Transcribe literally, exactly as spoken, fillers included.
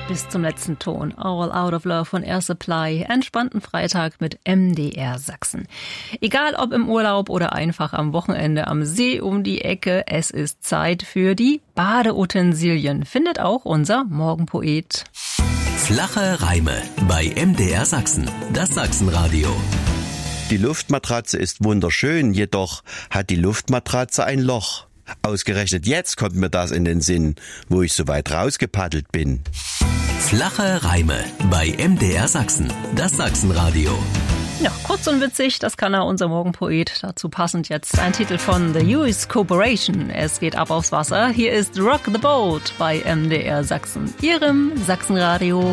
bis zum letzten Ton. All Out of Love von Air Supply. Entspannten Freitag mit M D R Sachsen. Egal ob im Urlaub oder einfach am Wochenende am See um die Ecke, es ist Zeit für die Badeutensilien, findet auch unser Morgenpoet. Flache Reime bei M D R Sachsen, das Sachsenradio. Die Luftmatratze ist wunderschön, jedoch hat die Luftmatratze ein Loch. Ausgerechnet jetzt kommt mir das in den Sinn, wo ich so weit rausgepaddelt bin. Flache Reime bei M D R Sachsen, das Sachsenradio. Ja, kurz und witzig, das kann er, unser Morgenpoet. Dazu passend jetzt ein Titel von The U S Corporation. Es geht ab aufs Wasser. Hier ist Rock the Boat bei M D R Sachsen, Ihrem Sachsenradio.